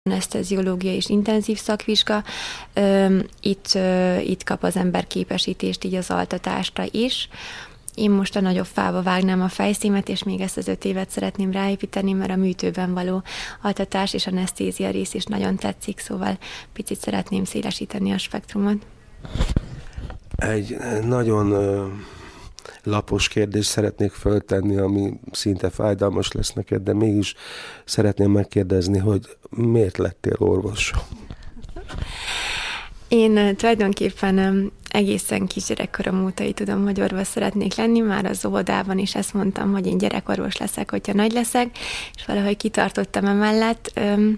aneszteziológia és intenzív szakvizsga. Itt kap az ember képesítést így az altatásra is. Én most a nagyobb fába vágnám a fejszímet, és még ezt az 5 évet szeretném ráépíteni, mert a műtőben való altatás és anesztézia rész is nagyon tetszik, szóval picit szeretném szélesíteni a spektrumot. Egy nagyon lapos kérdést szeretnék föltenni, ami szinte fájdalmas lesz neked, de mégis szeretném megkérdezni, hogy miért lettél orvos? Én tulajdonképpen egészen kisgyerekkorom óta így tudom, hogy orvos szeretnék lenni, már az óvodában is ezt mondtam, hogy én gyerekorvos leszek, hogyha nagy leszek, és valahogy kitartottam emellett.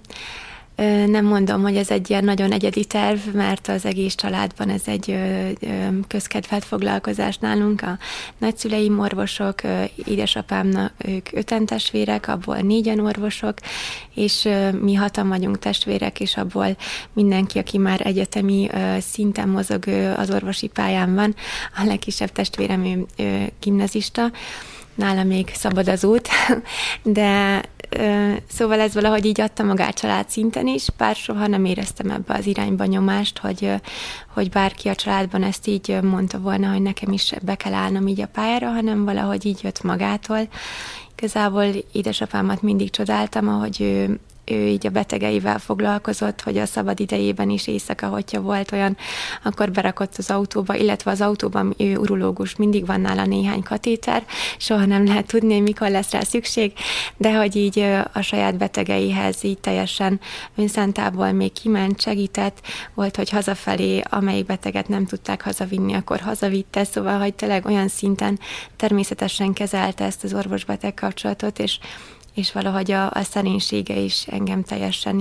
Nem mondom, hogy ez egy ilyen nagyon egyedi terv, mert az egész családban ez egy közkedvelt foglalkozás nálunk. A nagyszüleim orvosok, édesapámnak ők 5 testvérek, abból 4 orvosok, és mi 6 vagyunk testvérek, és abból mindenki, aki már egyetemi szinten mozog, az orvosi pályán van. A legkisebb testvérem ő gimnazista, nála még szabad az út, de szóval ez valahogy így adta magát család szinten is, bár soha nem éreztem ebbe az irányba nyomást, hogy bárki a családban ezt így mondta volna, hogy nekem is be kell állnom így a pályára, hanem valahogy így jött magától. Igazából édesapámat mindig csodáltam, ahogy ő így a betegeivel foglalkozott, hogy a szabad idejében is éjszaka, hogyha volt olyan, akkor berakott az autóba, illetve az autóban ő urológus, mindig van nála néhány katéter, soha nem lehet tudni, hogy mikor lesz rá szükség, de hogy így a saját betegeihez így teljesen önszentából még kiment, segített, volt, hogy hazafelé, amelyik beteget nem tudták hazavinni, akkor hazavitte, szóval, hogy tényleg olyan szinten természetesen kezelte ezt az orvos-beteg kapcsolatot, és valahogy a szerénysége is engem teljesen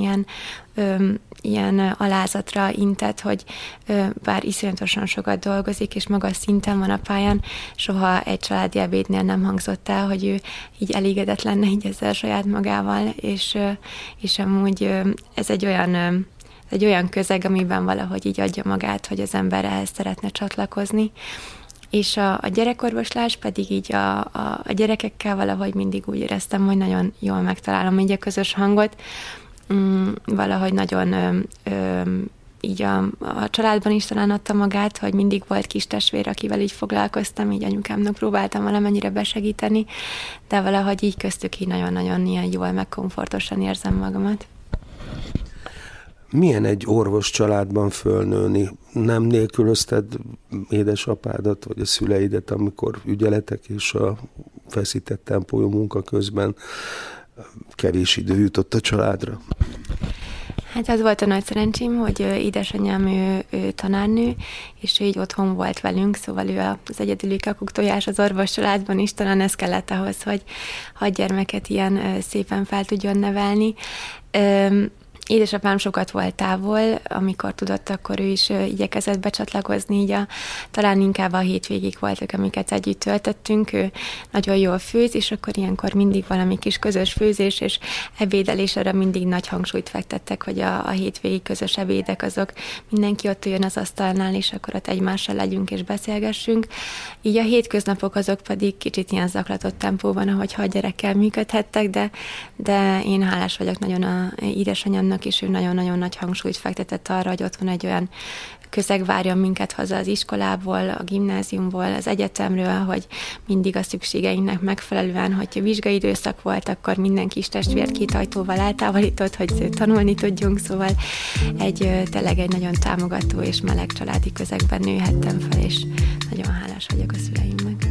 ilyen alázatra intett, hogy bár iszonyatosan sokat dolgozik, és magas szinten van a pályán, soha egy családi ebédnél nem hangzott el, hogy ő így elégedett lenne így ezzel saját magával, és amúgy ez egy olyan közeg, amiben valahogy így adja magát, hogy az ember ehhez szeretne csatlakozni. És a gyerekorvoslás pedig így a gyerekekkel valahogy mindig úgy éreztem, hogy nagyon jól megtalálom így a közös hangot. Valahogy nagyon így a családban is talán adta magát, hogy mindig volt kis testvér, akivel így foglalkoztam, így anyukámnak próbáltam valamennyire besegíteni, de valahogy így köztük így nagyon-nagyon ilyen jól, meg komfortosan érzem magamat. Milyen egy orvos családban fölnőni? Nem nélkülözted édesapádat, vagy a szüleidet, amikor ügyeletek és a feszített tempójú munka közben kevés idő jutott a családra? Hát az volt a nagy szerencsém, hogy édesanyám ő tanárnő, és ő így otthon volt velünk, szóval ő az egyedüli kakuktojás az orvos családban is, talán ez kellett ahhoz, hogy 6 gyermeket ilyen szépen fel tudjon nevelni. Édesapám sokat volt távol, amikor tudott, akkor ő is igyekezett becsatlakozni, így talán inkább a hétvégék voltak, amiket együtt töltöttünk. Ő nagyon jól főz, és akkor ilyenkor mindig valami kis közös főzés és ebédelés, arra mindig nagy hangsúlyt fektettek, hogy a hétvégi közös ebédek azok mindenki ott jön az asztalnál, és akkor ott egymással legyünk és beszélgessünk. Így a hétköznapok azok pedig kicsit ilyen zaklatott tempóban, ahogy 6 gyerekkel működhettek, de én hálás vagyok nagyon a édesanyámnak, és ő nagyon-nagyon nagy hangsúlyt fektetett arra, hogy ott van egy olyan közeg várjon minket haza az iskolából, a gimnáziumból, az egyetemről, hogy mindig a szükségeinknek megfelelően, hogyha vizsgai időszak volt, akkor minden kis testvért 2 ajtóval eltávolított, hogy tanulni tudjunk, szóval tényleg egy nagyon támogató és meleg családi közegben nőhettem fel, és